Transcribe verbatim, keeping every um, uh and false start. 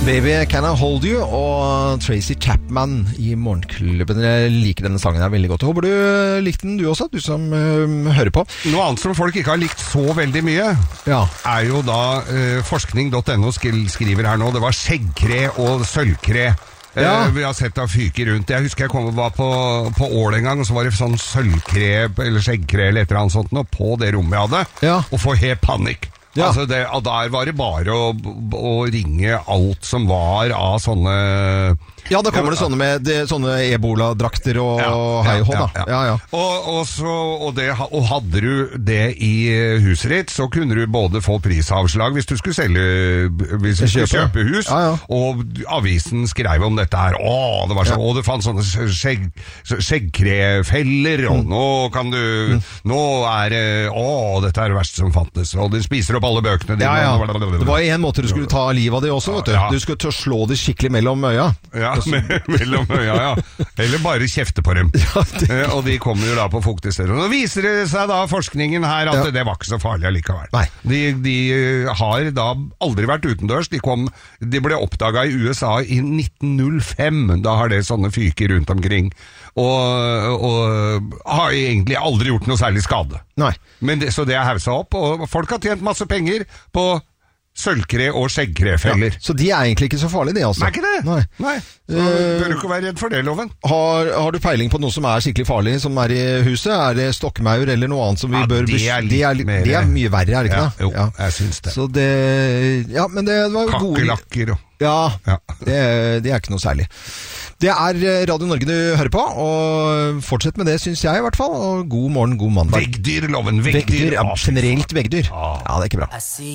Baby Can I Hold You og Tracy Chapman i Morgenklubben. Jeg liker denne sangen her veldig godt. Jeg håper du likte den du også, du som uh, hører på. Noe annet som folk ikke har likt så veldig mye, ja. er jo da uh, forskning punktum no skriver her nå, det var skjeggkre og sølvkre. Ja. Uh, vi har sett da fyker rundt. Jeg husker jeg kom og var på, på Ål en gang, og så var det sånn sølvkre eller skjeggkre eller et eller annet sånt, og på det rommet jeg hadde, ja. og få helt panikk. Ja. Altså det, og der var det bare å, å ringe alt som var av sånne... Ja, da kommer det sånne med det, sånne ebola-drakter og ja, hei og hå, da. Ja, ja. Ja, ja. Og, og, så, og, det, og hadde du det i huset ditt, så kunne du både få prisavslag hvis du skulle selge, hvis du skulle kjøpe hus, ja, ja. og avisen skrev om dette her. Åh, det var så, ja. Og det fanns sånne skjegg, skjeggkrefeller, og mm. nå kan du, mm. nå er det, åh, dette er det verste som fantes, og de spiser opp alle bøkene dine. Ja, ja. Det var en måte du skulle ta livet av det også, vet du. Ja. Du skulle til å slå det skikkelig mellom øya. Ja. mellom øya, ja. Eller bare kjefte på dem. Ja, det... Og de kommer jo da på fuktige steder. Nå viser det seg da, forskningen her, at ja. det var ikke så farlig allikevel. Nei. De, de har da aldri vært utendørs. De, kom, de ble oppdaget i U S A i nitten null fem. Da har det sånne fyker rundt omkring. Og, og har egentlig aldri gjort noe særlig skade. Nei. Men det, så det er hauset opp, og folk har tjent masse penger på sølvkre og skjeggkrefeller. Ja, så de er egentlig ikke så farlige, de altså? Nei, ikke det. Nei. Nei. Så uh, bør du ikke være redd for det, Loven. Har, har du peiling på noe som er skikkelig farlig, som er i huset? Er det stokkmaur eller noe annet som vi ja, bør... Det er, litt det, er, mer... det er mye verre, er det ikke ja, det? Jo, ja, jeg synes det. Så det... Ja, men det var jo gode... Kakkelakker og... Ja, ja. Det, det er ikke noe særlig. Det er Radio Norge du hører på, og fortsett med det, synes jeg i hvert fall. Og god morgen, god mandag. Veggdyr, Loven, veggdyr. Veggdyr, ja, generelt veggdyr. Ja, det er ikke bra.